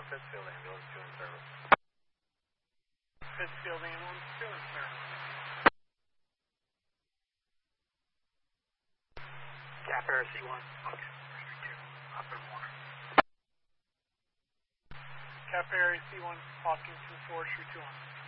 Pittsfield ambulance 2 in service. Pittsfield ambulance 2 in service. Cap Air C1, okay, 2, Upper Moore. Cap Air C1, Hawkins 4, 2 on.